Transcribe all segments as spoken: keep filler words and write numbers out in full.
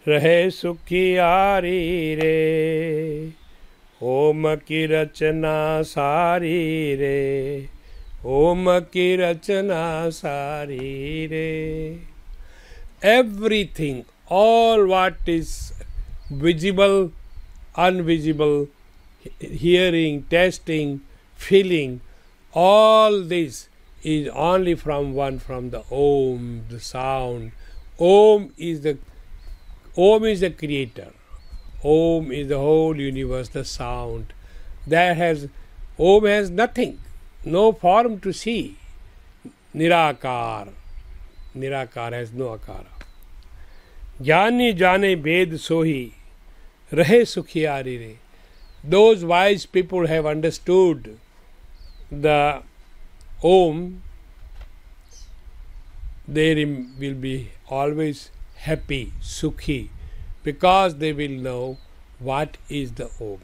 रहे सुखियारी रे। ओम की रचना सारी रे, ओम की रचना सारी रे। Everything, all what is visible, invisible, hearing, tasting, feeling, all this is only from one, from the Om, the sound. Om is the Om is the creator. Om is the whole universe, the sound. That has Om has nothing, no form to see. Nirakar. Nirakar has no akara. Jani jane ved sohi, rahe sukhiari re. Those wise people have understood the Om, they will be always happy, sukhi, because they will know what is the Om.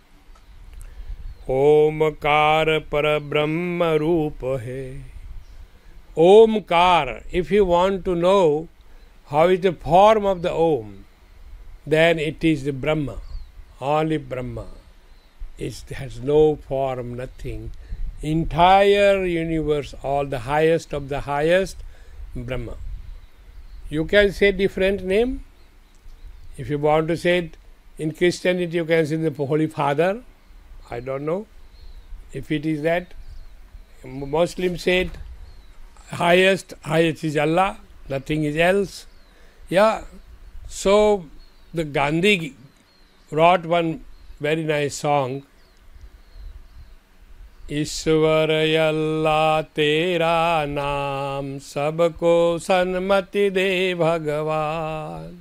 Omkar para brahma roop hai. Omkar, if you want to know how is the form of the Om, then it is the Brahma, only Brahma. It has no form, nothing. Entire universe, all the highest of the highest, Brahma. You can say different name. If you want to say it in Christianity, you can say the Holy Father. I don't know if it is that. Muslims say it, highest, highest is Allah, nothing is else. Yeah, so the Gandhi wrote one very nice song. ईश्वर अल्लाह तेरा नाम सबको सन्मति दे भगवान।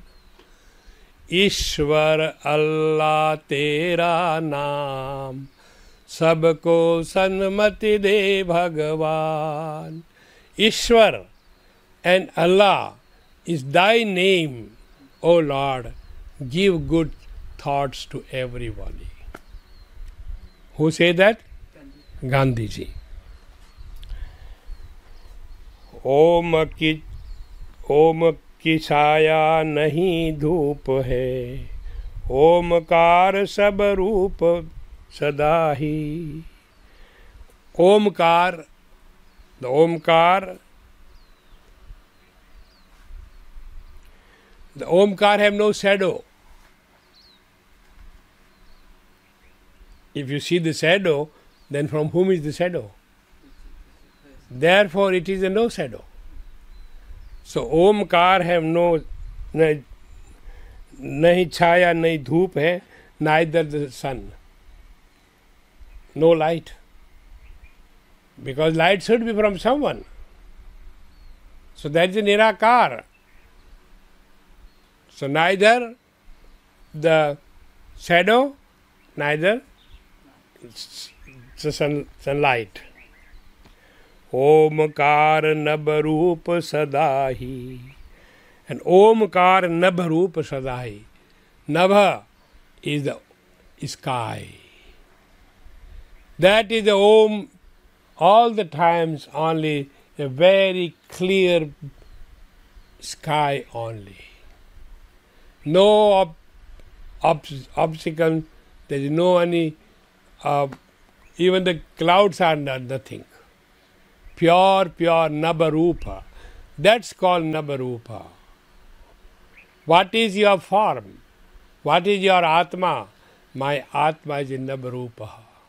ईश्वर अल्लाह तेरा नाम सबको सन्मति दे भगवान। Ishwar and Allah is thy name, O Lord. Give good thoughts to everybody. Who say that? Gandhi ji. ओम की ओम की छाया नहीं धूप है, ओमकार सब रूप सदा ही। Omkar, the Omkar, the Omkar have no shadow. If you see the shadow, then from whom is the shadow? Therefore it is a no shadow. So Omkar have no, nahi chaya, nahi dhoop hai, neither the sun. No light. Because light should be from someone. So that is a Nirakar. So neither the shadow, neither the sun, sunlight. Omkar Nabharoop Sadahi. And Omkar Nabharoop Sadahi. Nabha is the sky. That is the Om. All the times only a very clear sky only. No ob- ob- obstacle, there is no any, uh, even the clouds are not, nothing. Pure, pure Nabharupa. That's called Nabharupa. What is your form? What is your Atma? My Atma is in Nabharupa.